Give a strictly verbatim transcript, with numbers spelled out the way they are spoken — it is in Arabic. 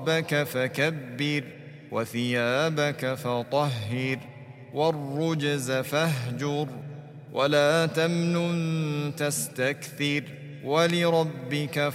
وربك فكبر وثيابك فطهر والرجز فاهجر ولا تمنن تستكثر ولربك